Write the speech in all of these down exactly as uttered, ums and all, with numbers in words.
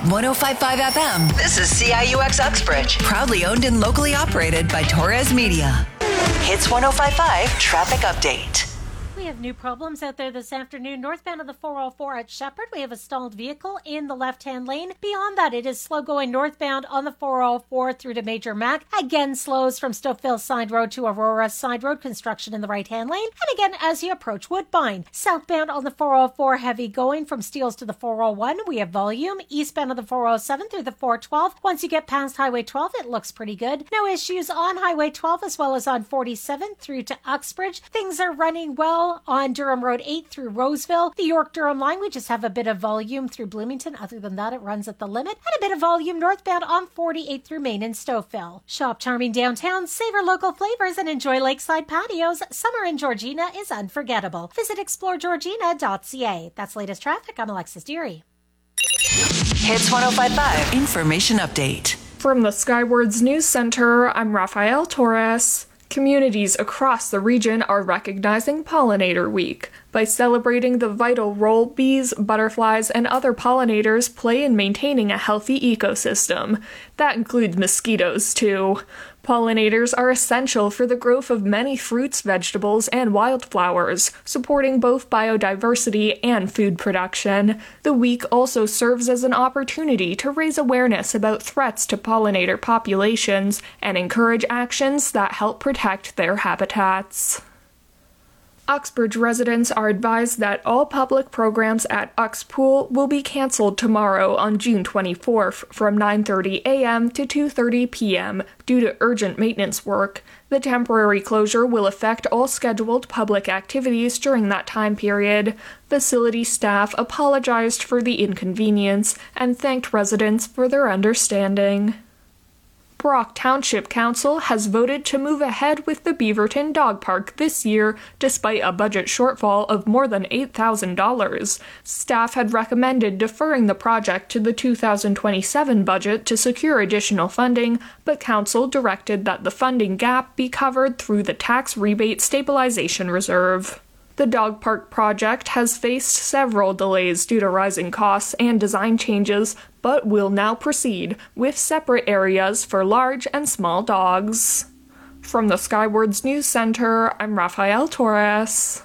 one oh five point five F M. This is C I U X Uxbridge. Proudly owned and locally operated by Torres Media. Hits one oh five point five traffic update. We have new problems out there this afternoon. Northbound of the four oh four at Shepherd, we have a stalled vehicle in the left-hand lane. Beyond that, it is slow going northbound on the four oh four through to Major Mac. Again, slows from Stouffville Side Road to Aurora Side Road, construction in the right-hand lane. And again, as you approach Woodbine. Southbound on the four oh four, heavy going from Steeles to the four oh one. We have volume. Eastbound of the four oh seven through the four twelve. Once you get past Highway twelve, it looks pretty good. No issues on Highway twelve as well as on forty-seven through to Uxbridge. Things are running well on Durham Road eight through Roseville. The York-Durham line, we just have a bit of volume through Bloomington. Other than that, it runs at the limit. And a bit of volume northbound on forty-eight through Main and Stouffville. Shop charming downtown, savor local flavors, and enjoy lakeside patios. Summer in Georgina is unforgettable. Visit explore georgina dot c a. That's latest traffic. I'm Alexis Deary. Hits one oh five point five. Information update. From the Skywards News Center, I'm Rafael Torres. Communities across the region are recognizing Pollinator Week by celebrating the vital role bees, butterflies, and other pollinators play in maintaining a healthy ecosystem. That includes mosquitoes, too. Pollinators are essential for the growth of many fruits, vegetables, and wildflowers, supporting both biodiversity and food production. The week also serves as an opportunity to raise awareness about threats to pollinator populations and encourage actions that help protect their habitats. Uxbridge residents are advised that all public programs at Ux Pool will be cancelled tomorrow on June twenty-fourth from nine thirty a.m. to two thirty p.m. due to urgent maintenance work. The temporary closure will affect all scheduled public activities during that time period. Facility staff apologized for the inconvenience and thanked residents for their understanding. Brock Township Council has voted to move ahead with the Beaverton Dog Park this year, despite a budget shortfall of more than eight thousand dollars. Staff had recommended deferring the project to the two thousand twenty-seven budget to secure additional funding, but Council directed that the funding gap be covered through the Tax Rebate Stabilization Reserve. The dog park project has faced several delays due to rising costs and design changes, but will now proceed with separate areas for large and small dogs. From the Skywards News Center, I'm Rafael Torres.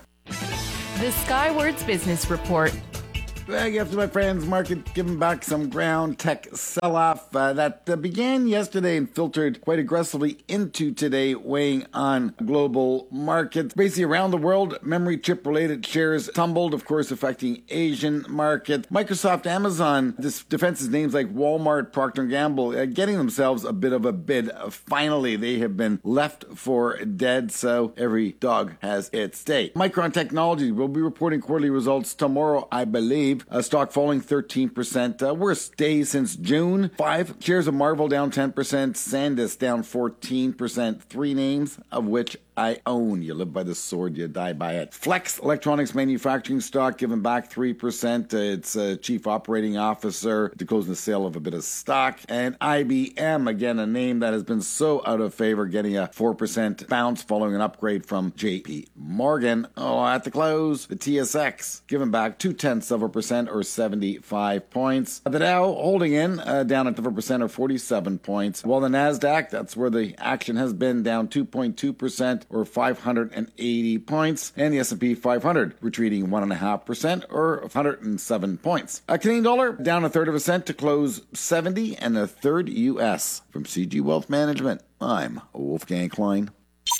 The Skywards Business Report. Thank you to my friends. Market giving back some ground. Tech sell-off uh, that uh, began yesterday and filtered quite aggressively into today, weighing on global markets. Basically around the world, memory chip-related shares tumbled, of course, affecting Asian markets. Microsoft, Amazon, this defenses names like Walmart, Procter and Gamble, uh, getting themselves a bit of a bid. Uh, finally, they have been left for dead, so every dog has its day. Micron Technology will be reporting quarterly results tomorrow, I believe. A stock falling thirteen percent. Uh, worst day since June. Five shares of Marvel down ten percent. SanDisk down fourteen percent. Three names of which I own. You live by the sword, you die by it. Flex Electronics Manufacturing stock giving back three percent. Uh, its uh, chief operating officer declaring the sale of a bit of stock. And I B M, again, a name that has been so out of favor, getting a four percent bounce following an upgrade from J P Morgan. Oh, at the close, the T S X giving back two-tenths of a percent or seventy-five points. The Dow holding in uh, down at a percent or forty-seven points. While the NASDAQ, that's where the action has been, down two point two percent or five hundred eighty points. And the S and P five hundred retreating one point five percent or one hundred seven points. A Canadian dollar down a third of a cent to close seventy and a third U S. From C G Wealth Management, I'm Wolfgang Klein.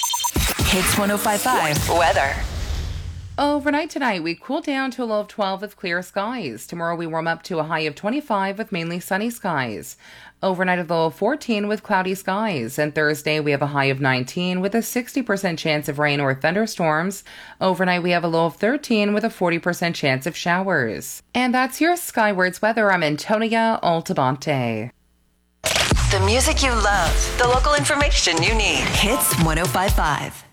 Hits one oh five point five. Weather. Overnight tonight, we cool down to a low of twelve with clear skies. Tomorrow, we warm up to a high of twenty-five with mainly sunny skies. Overnight, a low of fourteen with cloudy skies. And Thursday, we have a high of nineteen with a sixty percent chance of rain or thunderstorms. Overnight, we have a low of thirteen with a forty percent chance of showers. And that's your Skywards weather. I'm Antonia Altabante. The music you love, the local information you need. Hits one oh five point five.